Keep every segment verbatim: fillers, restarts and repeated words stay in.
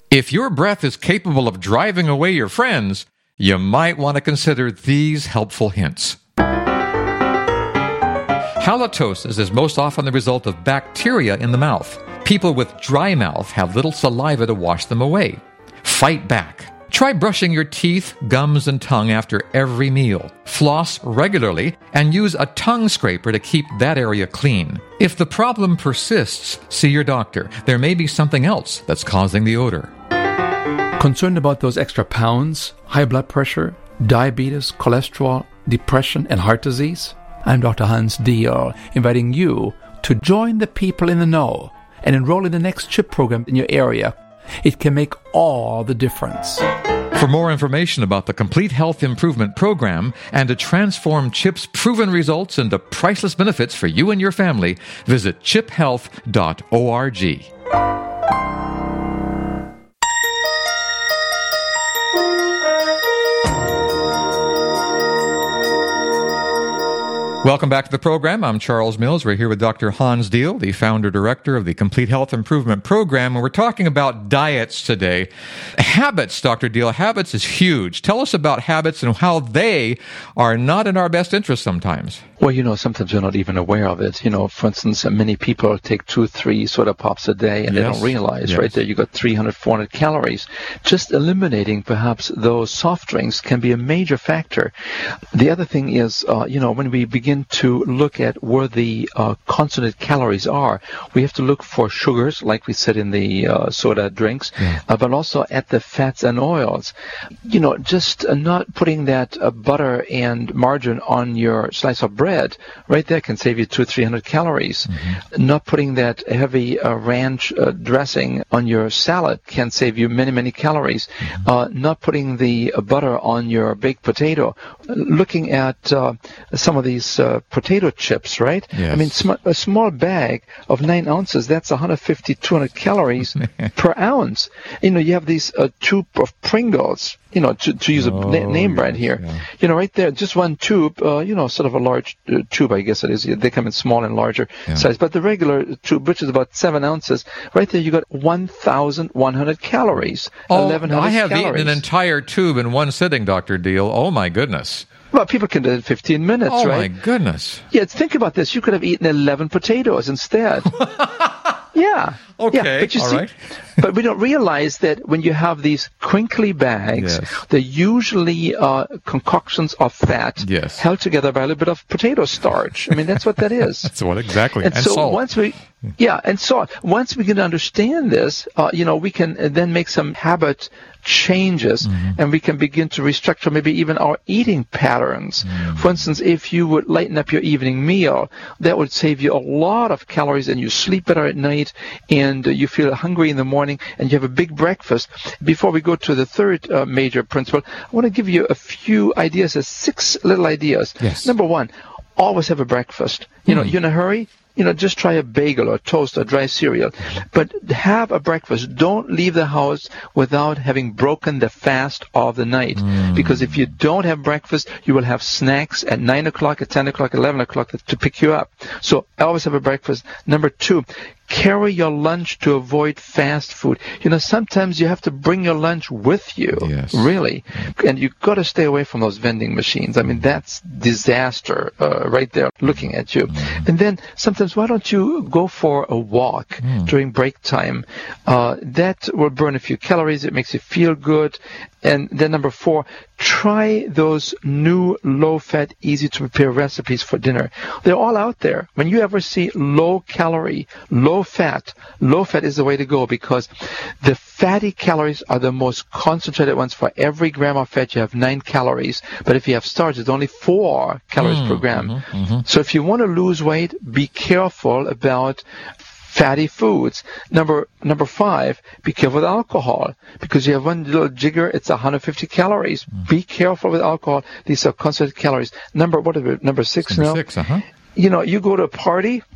If your breath is capable of driving away your friends, you might want to consider these helpful hints. Halitosis is most often the result of bacteria in the mouth. People with dry mouth have little saliva to wash them away. Fight back. Try brushing your teeth, gums, and tongue after every meal. Floss regularly and use a tongue scraper to keep that area clean. If the problem persists, see your doctor. There may be something else that's causing the odor. Concerned about those extra pounds, high blood pressure, diabetes, cholesterol, depression, and heart disease? I'm Doctor Hans Diehl, inviting you to join the people in the know and enroll in the next CHIP program in your area. It can make all the difference. For more information about the Complete Health Improvement Program and to transform CHIP's proven results into priceless benefits for you and your family, visit chip health dot org. Welcome back to the program. I'm Charles Mills. We're here with Doctor Hans Diehl, the founder-director of the Complete Health Improvement Program, and we're talking about diets today. Habits, Doctor Diehl, habits is huge. Tell us about habits and how they are not in our best interest sometimes. Well, you know, sometimes we're not even aware of it. You know, for instance, many people take two, three soda pops a day, and yes. they don't realize, yes. right there, you got three hundred, four hundred calories. Just eliminating perhaps those soft drinks can be a major factor. The other thing is, uh, you know, when we begin to look at where the uh, concentrated calories are, we have to look for sugars, like we said in the uh, soda drinks, yeah. uh, but also at the fats and oils. You know, just uh, not putting that uh, butter and margarine on your slice of bread, right there can save you two, three hundred calories. Mm-hmm. Not putting that heavy uh, ranch uh, dressing on your salad can save you many, many calories. Mm-hmm. Uh, not putting the uh, butter on your baked potato. Looking at uh, some of these uh, potato chips, right? Yes. I mean, sm- a small bag of nine ounces, that's one hundred fifty, two hundred calories per ounce. You know, you have these uh, tube of Pringles, you know, to, to use a oh, na- name brand yes, here. Yeah. You know, right there, just one tube, uh, you know, sort of a large uh, tube, I guess it is. They come in small and larger yeah. size. But the regular tube, which is about seven ounces, right there you got one thousand one hundred calories. Oh, eleven hundred I have calories. eaten an entire tube in one sitting, Doctor Diehl. Oh, my goodness. Well, people can do it in fifteen minutes, oh, right? Oh, my goodness. Yeah, think about this. You could have eaten eleven potatoes instead. Yeah. Okay. Yeah, but you all see, right. But we don't realize that when you have these crinkly bags, yes. they're usually uh, concoctions of fat yes. held together by a little bit of potato starch. I mean, that's what that is. That's what exactly. And, and so salt. once we, yeah, and salt. Once we can understand this, uh, you know, we can then make some habit changes, mm-hmm. and we can begin to restructure maybe even our eating patterns. Mm-hmm. For instance, if you would lighten up your evening meal, that would save you a lot of calories, and you sleep better at night, and uh, you feel hungry in the morning, and you have a big breakfast. Before we go to the third uh, major principle, I want to give you a few ideas, uh, six little ideas. Yes. Number one, always have a breakfast. You mm. know, you're in a hurry, you know, just try a bagel or toast or dry cereal. But have a breakfast. Don't leave the house without having broken the fast of the night. Mm. Because if you don't have breakfast, you will have snacks at nine o'clock, at ten o'clock, eleven o'clock to pick you up. So always have a breakfast. Number two, carry your lunch to avoid fast food. You know, sometimes you have to bring your lunch with you, yes. really. And you've got to stay away from those vending machines. I mean, that's disaster uh, right there looking at you. Mm. And then sometimes why don't you go for a walk mm. during break time? Uh, that will burn a few calories. It makes you feel good. And then number four, try those new low-fat, easy-to-prepare recipes for dinner. They're all out there. When you ever see low-calorie, low-fat, low-fat is the way to go, because the fatty calories are the most concentrated ones. For every gram of fat, you have nine calories. But if you have starch, it's only four calories mm, per gram. Mm-hmm, mm-hmm. So if you want to lose weight, be careful about fatty foods. Number number five, be careful with alcohol, because you have one little jigger, it's one hundred fifty calories. Mm. Be careful with alcohol. These are concentrated calories. Number what is it? Number six number now. Six, uh-huh. You know, you go to a party,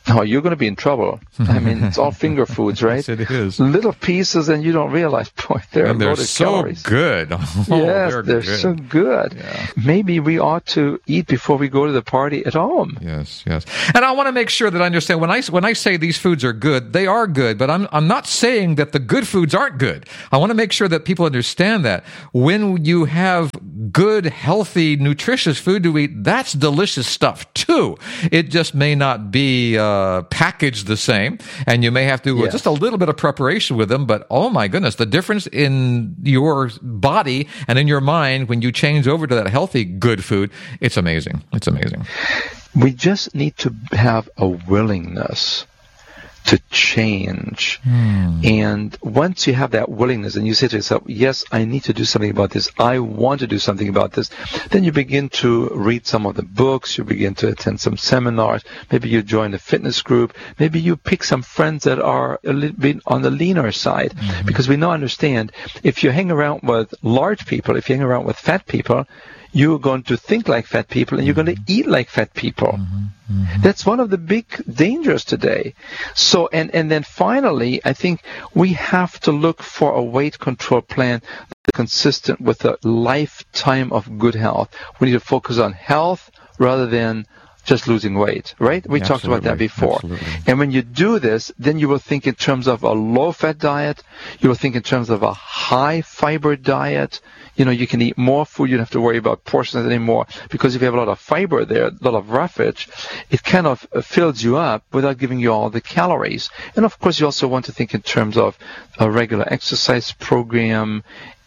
oh, you're going to be in trouble. I mean, it's all finger foods, right? Yes, it is. Little pieces, and you don't realize, boy, they're and they're loaded so calories. good. Oh, yes, they're, they're good. so good. Yeah. Maybe we ought to eat before we go to the party at home. Yes, yes. And I want to make sure that I understand when I when I say these foods are good, they are good, but I'm I'm not saying that the good foods aren't good. I want to make sure that people understand that when you have good, healthy, nutritious food to eat, that's delicious stuff too. It just may not be uh, packaged the same, and you may have to do Yes. just a little bit of preparation with them, but oh my goodness, the difference in your body and in your mind when you change over to that healthy, good food, it's amazing. It's amazing. We just need to have a willingness to change. Hmm. And once you have that willingness and you say to yourself, yes, I need to do something about this, I want to do something about this, then you begin to read some of the books, you begin to attend some seminars, maybe you join a fitness group, maybe you pick some friends that are a little bit on the leaner side. Mm-hmm. Because we now understand, if you hang around with large people, if you hang around with fat people, you're going to think like fat people and you're going to eat like fat people. Mm-hmm. Mm-hmm. That's one of the big dangers today. So, and, and then finally, I think we have to look for a weight control plan that's consistent with a lifetime of good health. We need to focus on health rather than just losing weight, right? We Absolutely. talked about that before. Absolutely. And when you do this, then you will think in terms of a low-fat diet. You will think in terms of a high-fiber diet. You know, you can eat more food. You don't have to worry about portions anymore, because if you have a lot of fiber there, a lot of roughage, it kind of fills you up without giving you all the calories. And of course, you also want to think in terms of a regular exercise program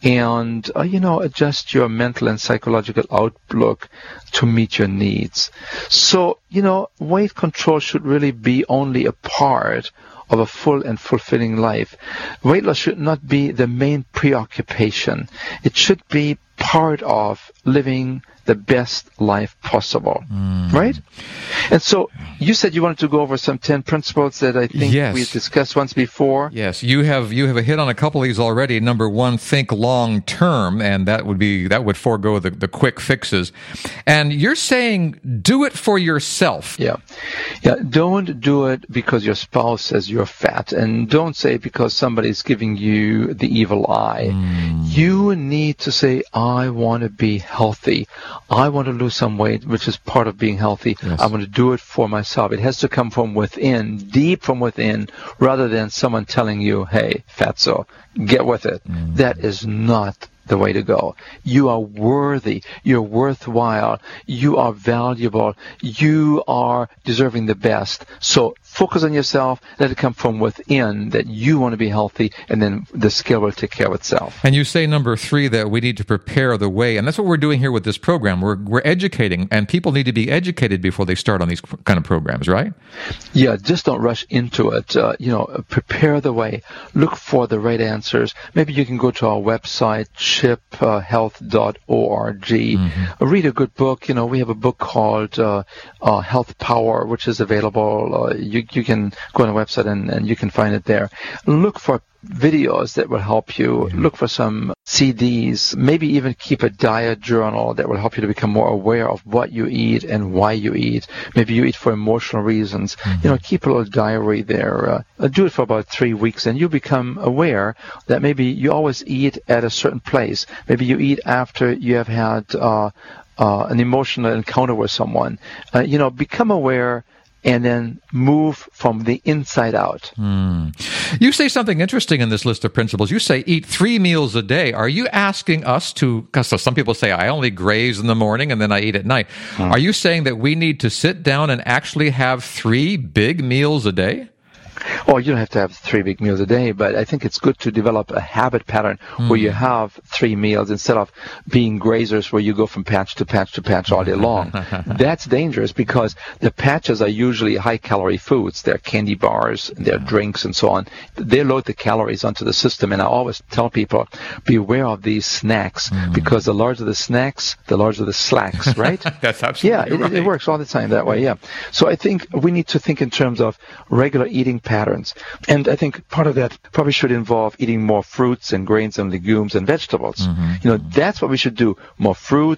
and, uh, you know, adjust your mental and psychological outlook to meet your needs. So, you know, weight control should really be only a part of a full and fulfilling life. Weight loss should not be the main preoccupation. It should be part of living the best life possible, mm. right? And so you said you wanted to go over some ten principles that I think yes. we discussed once before. Yes, you have you have a hit on a couple of these already. Number one, think long term, and that would be that would forego the, the quick fixes. And you're saying do it for yourself. Yeah, yeah. Don't do it because your spouse says you're fat, and don't say it because somebody's giving you the evil eye. Mm. You need to say, I want to be healthy. I want to lose some weight, which is part of being healthy. Yes. I want to do it for myself. It has to come from within, deep from within, rather than someone telling you, hey, fatso, get with it. Mm. That is not the way to go. You are worthy. You're worthwhile. You are valuable. You are deserving the best. So focus on yourself. Let it come from within that you want to be healthy, and then the skill will take care of itself. And you say, number three, that we need to prepare the way. And that's what we're doing here with this program. We're, we're educating, and people need to be educated before they start on these kind of programs, right? Yeah, just don't rush into it. Uh, you know, prepare the way. Look for the right answers. Maybe you can go to our website, chip health dot org. Mm-hmm. Read a good book. You know, we have a book called uh, uh, Health Power, which is available. Uh, you, you can go on the website and, and you can find it there. Look for videos that will help you. Mm-hmm. Look for some C Ds. Maybe even keep a diet journal that will help you to become more aware of what you eat and why you eat. Maybe you eat for emotional reasons. Mm-hmm. You know, keep a little diary there. Uh, do it for about three weeks, and you become aware that maybe you always eat at a certain place. Maybe you eat after you have had uh, uh, an emotional encounter with someone. Uh, you know, become aware and then move from the inside out. Mm. You say something interesting in this list of principles. You say eat three meals a day. Are you asking us to, because some people say, I only graze in the morning and then I eat at night. Mm. Are you saying that we need to sit down and actually have three big meals a day? Oh, you don't have to have three big meals a day, but I think it's good to develop a habit pattern mm. where you have three meals instead of being grazers where you go from patch to patch to patch all day long. That's dangerous because the patches are usually high-calorie foods. They're candy bars, they're drinks, and so on. They load the calories onto the system, and I always tell people, beware of these snacks mm. because the larger the snacks, the larger the slacks, right? That's absolutely yeah, it, right. it works all the time that way, yeah. So I think we need to think in terms of regular eating patterns. And I think part of that probably should involve eating more fruits and grains and legumes and vegetables. Mm-hmm. You know, that's what we should do. More fruits,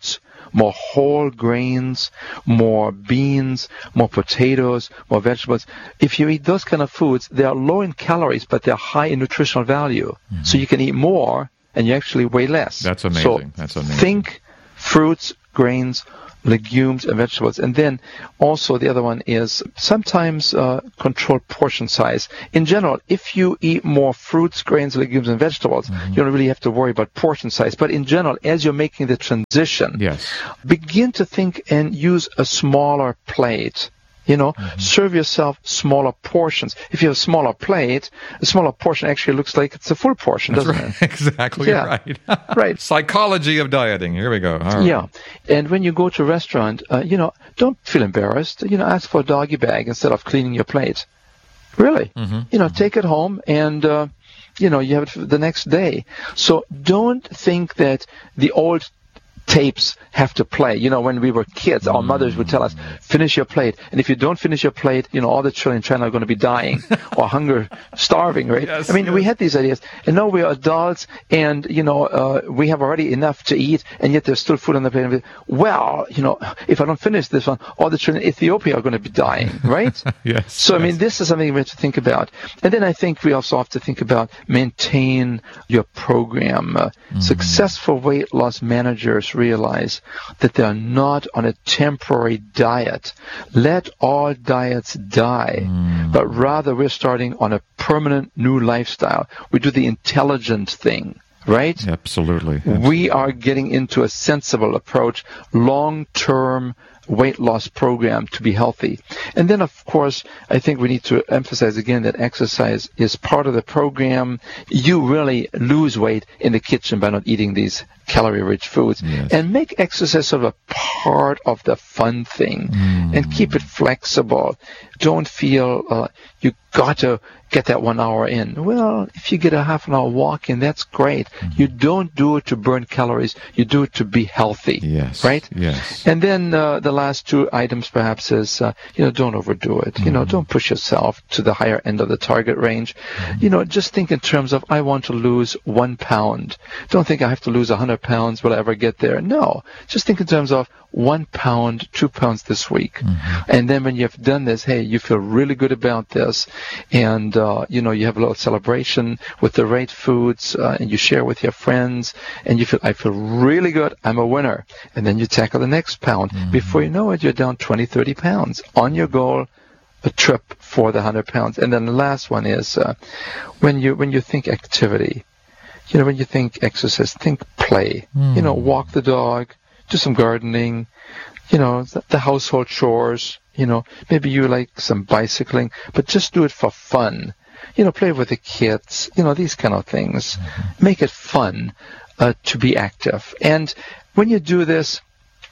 more whole grains, more beans, more potatoes, more vegetables. If you eat those kind of foods, they are low in calories, but they're high in nutritional value. Mm-hmm. So you can eat more and you actually weigh less. That's amazing. So That's amazing. Think fruits, grains, legumes, and vegetables. And then also the other one is sometimes uh, control portion size. In general, if you eat more fruits, grains, legumes, and vegetables, mm-hmm. you don't really have to worry about portion size. But in general, as you're making the transition, yes. begin to think and use a smaller plate. You know, mm-hmm. serve yourself smaller portions. If you have a smaller plate, a smaller portion actually looks like it's a full portion, That's doesn't right. it? Exactly yeah. right. Right. Psychology of dieting. Here we go. All right. Yeah. And when you go to a restaurant, uh, you know, don't feel embarrassed. You know, ask for a doggy bag instead of cleaning your plate. Really. Mm-hmm. You know, mm-hmm. take it home and, uh, you know, you have it the next day. So don't think that the old tapes have to play. You know, when we were kids, our mothers would tell us, finish your plate. And if you don't finish your plate, you know, all the children in China are going to be dying or hunger, starving, right? Yes, I mean, yes. we had these ideas. And now we're adults and, you know, uh, we have already enough to eat and yet there's still food on the plate. Well, you know, if I don't finish this one, all the children in Ethiopia are going to be dying, right? Yes. So, yes. I mean, this is something we have to think about. And then I think we also have to think about maintain your program. Uh, mm. Successful weight loss managers realize that they are not on a temporary diet. Let all diets die, mm. but rather we're starting on a permanent new lifestyle. We do the intelligent thing, right? Absolutely. Absolutely. We are getting into a sensible approach, long-term weight loss program to be healthy. And then, of course, I think we need to emphasize again that exercise is part of the program. You really lose weight in the kitchen by not eating these calorie-rich foods. Yes. And make exercise sort of a part of the fun thing mm. and keep it flexible. Don't feel uh, you got to get that one hour in. Well, if you get a half an hour walk in, that's great. Mm-hmm. You don't do it to burn calories. You do it to be healthy. Yes. Right? Yes. And then uh, the last two items perhaps is, uh, you know, don't overdo it. Mm-hmm. You know, don't push yourself to the higher end of the target range. Mm-hmm. You know, just think in terms of, I want to lose one pound. Don't think I have to lose one hundred pounds. Will I ever get there? No. Just think in terms of one pound, two pounds this week. Mm-hmm. And then when you have done this, hey, you feel really good about this. And, uh, you know, you have a little celebration with the right foods uh, and you share with your friends and you feel, I feel really good. I'm a winner. And then you tackle the next pound. Mm-hmm. Before you know it, you're down twenty, thirty pounds on your goal, a trip for the one hundred pounds. And then the last one is uh, when you when you think activity, you know, when you think exercise, think play. Mm. You know, walk the dog, do some gardening, you know, the, the household chores, you know, maybe you like some bicycling, but just do it for fun. You know, play with the kids, you know, these kind of things. Mm-hmm. Make it fun uh, to be active. And when you do this,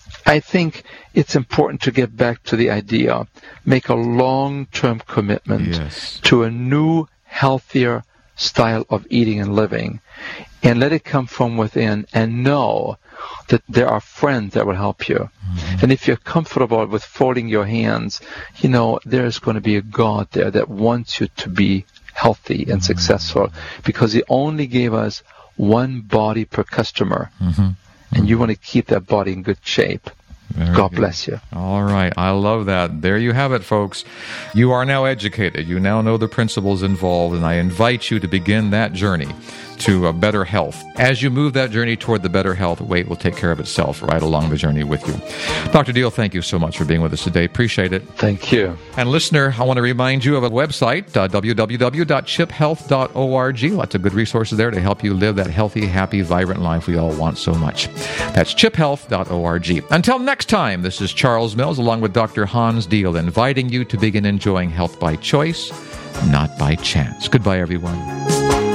I think it's important to get back to the idea, make a long-term commitment yes. to a new, healthier style of eating and living, and let it come from within, and know that there are friends that will help you. Mm-hmm. And if you're comfortable with folding your hands, you know, there's going to be a God there that wants you to be healthy and mm-hmm. successful, because He only gave us one body per customer. Mm-hmm. And you want to keep that body in good shape. Very God good. Bless you. All right. I love that. There you have it, folks. You are now educated. You now know the principles involved, and I invite you to begin that journey to a better health. As you move that journey toward the better health, weight will take care of itself right along the journey with you. Doctor Deal, thank you so much for being with us today. Appreciate it. Thank you. And listener, I want to remind you of a website, uh, w w w dot chip health dot org. Lots of good resources there to help you live that healthy, happy, vibrant life we all want so much. That's chip health dot org. Until next time, this is Charles Mills along with Doctor Hans Deal, inviting you to begin enjoying health by choice, not by chance. Goodbye, everyone.